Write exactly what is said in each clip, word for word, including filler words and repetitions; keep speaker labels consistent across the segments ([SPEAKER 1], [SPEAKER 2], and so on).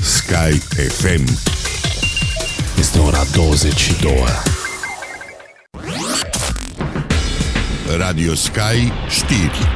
[SPEAKER 1] Sky F M. Este ora douăzeci și două. Radio Sky știri.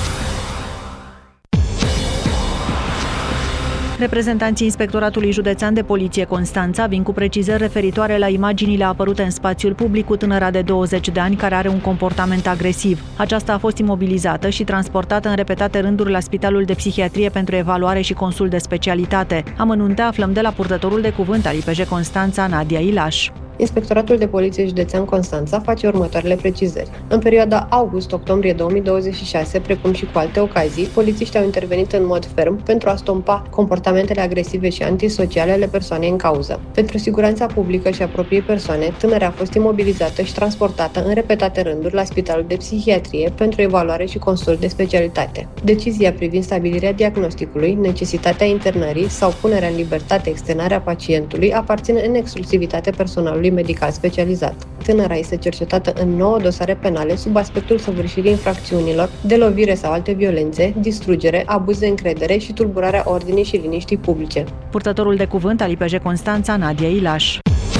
[SPEAKER 2] Reprezentanții Inspectoratului Județean de Poliție Constanța vin cu precizări referitoare la imaginile apărute în spațiul public cu tânăra de douăzeci de ani care are un comportament agresiv. Aceasta a fost imobilizată și transportată în repetate rânduri la Spitalul de Psihiatrie pentru evaluare și consult de specialitate. Amănunte aflăm de la purtătorul de cuvânt al I P J Constanța, Nadia Ilaș.
[SPEAKER 3] Inspectoratul de Poliție Județean Constanța face următoarele precizări. În perioada august-octombrie două mii douăzeci și șase, precum și cu alte ocazii, polițiștii au intervenit în mod ferm pentru a stompa comportamentele agresive și antisociale ale persoanei în cauză. Pentru siguranța publică și a propriei persoane, tânăra a fost imobilizată și transportată în repetate rânduri la Spitalul de Psihiatrie pentru evaluare și consult de specialitate. Decizia privind stabilirea diagnosticului, necesitatea internării sau punerea în libertate externarea pacientului aparține în exclusivitate personalului medical specializat. Tânăra este cercetată în nouă dosare penale sub aspectul săvârșirii infracțiunilor de lovire sau alte violențe, distrugere, abuz de încredere și tulburarea ordinii și liniștii publice.
[SPEAKER 2] Purtătorul de cuvânt al I P J Constanța, Nadia Ilaș.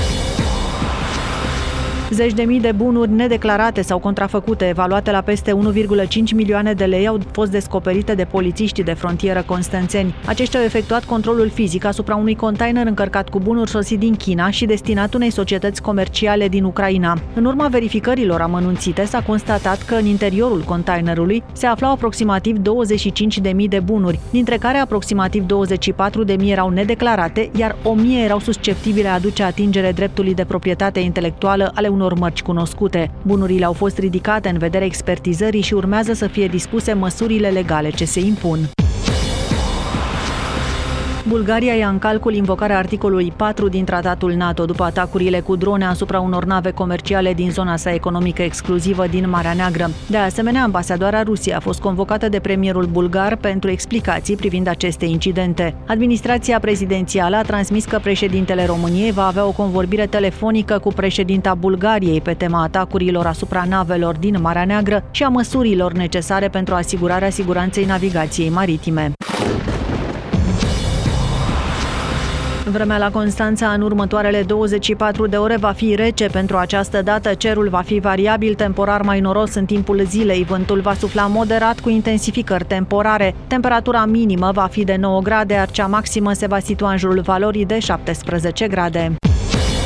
[SPEAKER 2] Zeci de mii de bunuri nedeclarate sau contrafăcute, evaluate la peste unu virgulă cinci milioane de lei, au fost descoperite de polițiștii de frontieră constanțeni. Aceștia au efectuat controlul fizic asupra unui container încărcat cu bunuri sosit din China și destinat unei societăți comerciale din Ucraina. În urma verificărilor amănunțite, s-a constatat că în interiorul containerului se aflau aproximativ douăzeci și cinci de mii de bunuri, dintre care aproximativ douăzeci și patru de mii erau nedeclarate, iar o mie erau susceptibile a aduce atingere dreptului de proprietate intelectuală ale unor mărci cunoscute. Bunurile au fost ridicate în vederea expertizării și urmează să fie dispuse măsurile legale ce se impun. Bulgaria ia în calcul invocarea articolului patru din tratatul NATO după atacurile cu drone asupra unor nave comerciale din zona sa economică exclusivă din Marea Neagră. De asemenea, ambasadoarea Rusiei a fost convocată de premierul bulgar pentru explicații privind aceste incidente. Administrația prezidențială a transmis că președintele României va avea o convorbire telefonică cu președinta Bulgariei pe tema atacurilor asupra navelor din Marea Neagră și a măsurilor necesare pentru asigurarea siguranței navigației maritime. Vremea la Constanța în următoarele douăzeci și patru de ore va fi rece. Pentru această dată cerul va fi variabil, temporar mai noros în timpul zilei. Vântul va sufla moderat cu intensificări temporare. Temperatura minimă va fi de nouă grade, iar cea maximă se va situa în jurul valorii de șaptesprezece grade.